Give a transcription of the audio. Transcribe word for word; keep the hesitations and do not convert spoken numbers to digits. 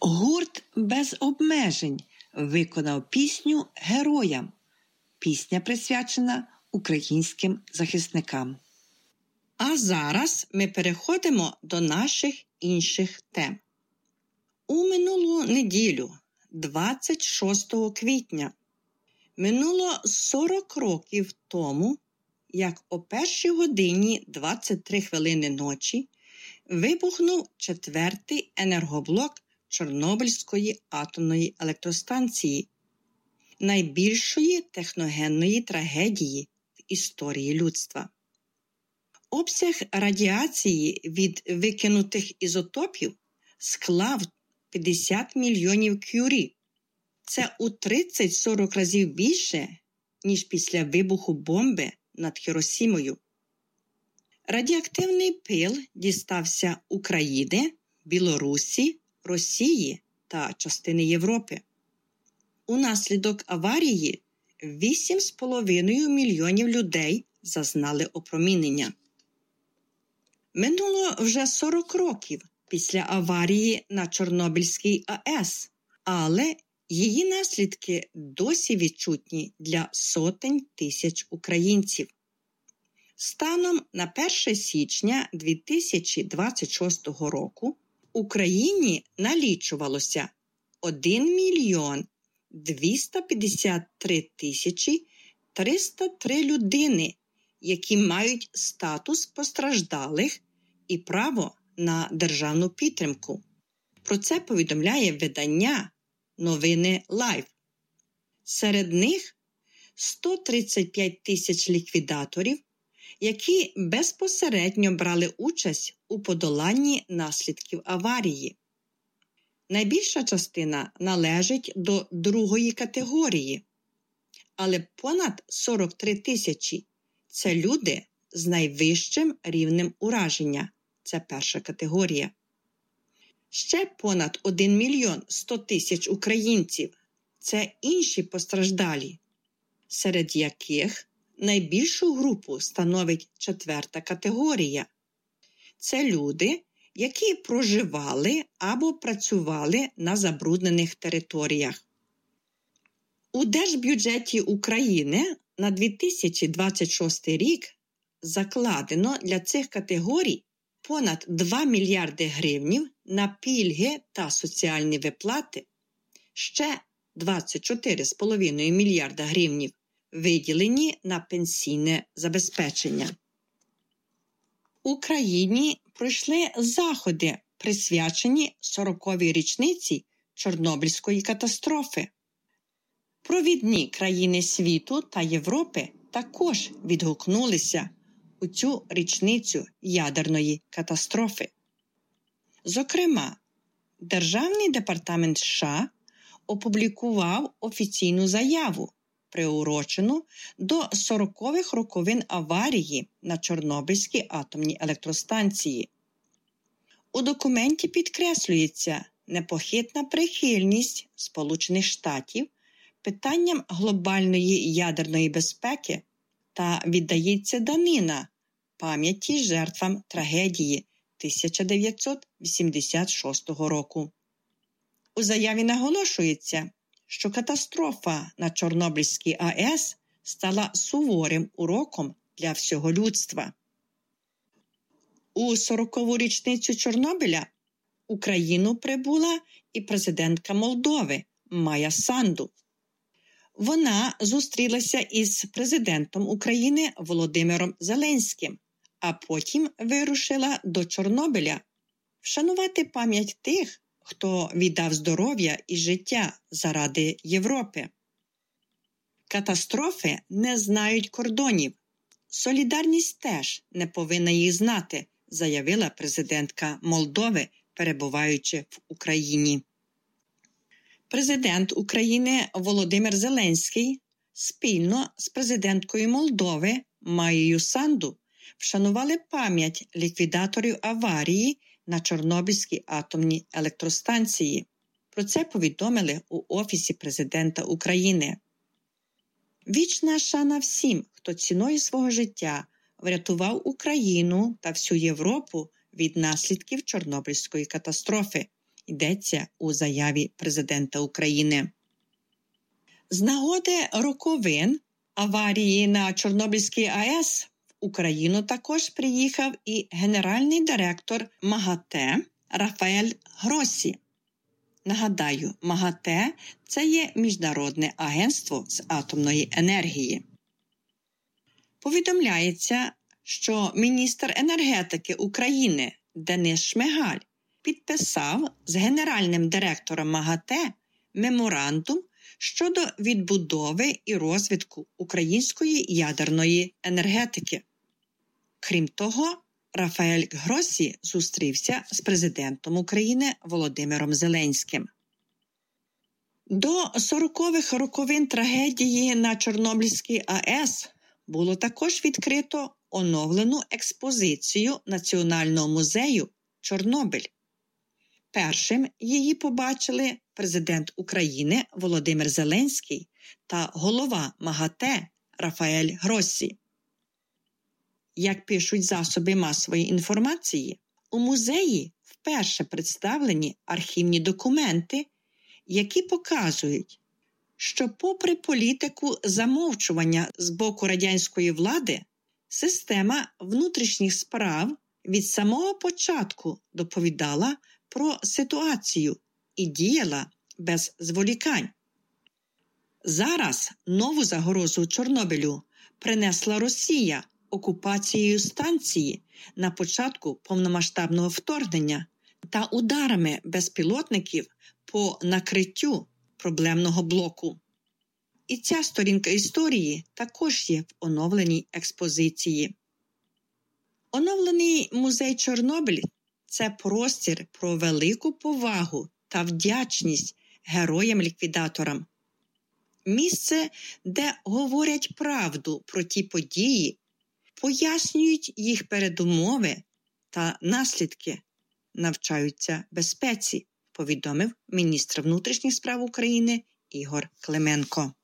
Гурт «Без обмежень» виконав пісню «Героям». Пісня присвячена українським захисникам. А зараз ми переходимо до наших інших тем. У минулу неділю, двадцять шостого квітня, минуло сорок років тому, як о першій годині двадцять три хвилини ночі вибухнув четвертий енергоблок Чорнобильської атомної електростанції, найбільшої техногенної трагедії в історії людства. Обсяг радіації від викинутих ізотопів склав п'ятдесят мільйонів кюрі. Це у тридцять-сорок разів більше, ніж після вибуху бомби над Хіросімою. Радіоактивний пил дістався України, Білорусі, Росії та частини Європи. Унаслідок аварії вісім з половиною мільйонів людей зазнали опромінення. Минуло вже сорок років після аварії на Чорнобильській АЕС, але її наслідки досі відчутні для сотень тисяч українців. Станом на перше січня дві тисячі двадцять шостого року в Україні налічувалося один мільйон двісті п'ятдесят три тисячі триста три людини, які мають статус постраждалих і право на державну підтримку. Про це повідомляє видання «Новини Лайв». Серед них сто тридцять п'ять тисяч ліквідаторів, які безпосередньо брали участь у подоланні наслідків аварії. Найбільша частина належить до другої категорії, але понад сорок три тисячі – це люди з найвищим рівнем ураження, це перша категорія. Ще понад один мільйон сто тисяч українців – це інші постраждалі, серед яких найбільшу групу становить четверта категорія. Це люди, які проживали або працювали на забруднених територіях. У Держбюджеті України на дві тисячі двадцять шостий рік закладено для цих категорій понад два мільярди гривнів на пільги та соціальні виплати, ще двадцять чотири з половиною мільярда гривнів виділені на пенсійне забезпечення. В Україні пройшли заходи, присвячені сороковій річниці Чорнобильської катастрофи. Провідні країни світу та Європи також відгукнулися у цю річницю ядерної катастрофи. Зокрема, Державний департамент США опублікував офіційну заяву, приурочену до сорокових роковин аварії на Чорнобильській атомній електростанції. У документі підкреслюється непохитна прихильність Сполучених Штатів питанням глобальної ядерної безпеки та віддається данина пам'яті жертвам трагедії тисяча дев'ятсот вісімдесят шостого року. У заяві наголошується, що катастрофа на Чорнобильській АЕС стала суворим уроком для всього людства. У сорокову річницю Чорнобиля в Україну прибула і президентка Молдови Майя Санду. Вона зустрілася із президентом України Володимиром Зеленським, а потім вирушила до Чорнобиля вшанувати пам'ять тих, хто віддав здоров'я і життя заради Європи. Катастрофи не знають кордонів. Солідарність теж не повинна їх знати, заявила президентка Молдови, перебуваючи в Україні. Президент України Володимир Зеленський спільно з президенткою Молдови Майєю Санду вшанували пам'ять ліквідаторів аварії на Чорнобильській атомній електростанції. Про це повідомили у Офісі президента України. Вічна шана всім, хто ціною свого життя врятував Україну та всю Європу від наслідків Чорнобильської катастрофи, йдеться у заяві президента України. З нагоди роковин аварії на Чорнобильській АЕС в Україну також приїхав і генеральний директор МАГАТЕ Рафаель Гроссі. Нагадаю, МАГАТЕ – це є Міжнародне агентство з атомної енергії. Повідомляється, що міністр енергетики України Денис Шмигаль підписав з генеральним директором МАГАТЕ меморандум щодо відбудови і розвитку української ядерної енергетики. Крім того, Рафаель Гроссі зустрівся з президентом України Володимиром Зеленським. До сорокових роковин трагедії на Чорнобильській АЕС було також відкрито оновлену експозицію Національного музею «Чорнобиль». Першим її побачили президент України Володимир Зеленський та голова МАГАТЕ Рафаель Гроссі. Як пишуть засоби масової інформації, у музеї вперше представлені архівні документи, які показують, що попри політику замовчування з боку радянської влади, система внутрішніх справ від самого початку доповідала про ситуацію і діяла без зволікань. Зараз нову загрозу Чорнобилю принесла Росія окупацією станції на початку повномасштабного вторгнення та ударами безпілотників по накриттю проблемного блоку. І ця сторінка історії також є в оновленій експозиції. Оновлений музей Чорнобиль – це простір про велику повагу та вдячність героям-ліквідаторам. Місце, де говорять правду про ті події, пояснюють їх передумови та наслідки, навчаються безпеці, повідомив міністр внутрішніх справ України Ігор Клименко.